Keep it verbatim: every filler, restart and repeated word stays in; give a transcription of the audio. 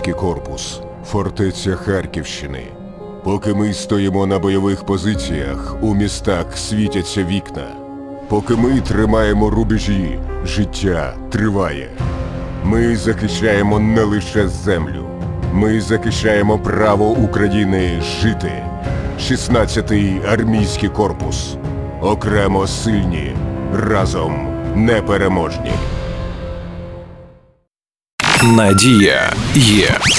армійський корпус, фортеця Харківщини. Поки ми стоїмо на бойових позиціях, у містах світяться вікна. Поки ми тримаємо рубежі, життя триває. Ми захищаємо не лише землю. Ми захищаємо право України жити. шістнадцятий армійський корпус. Окремо сильні, разом непереможні. Надія є.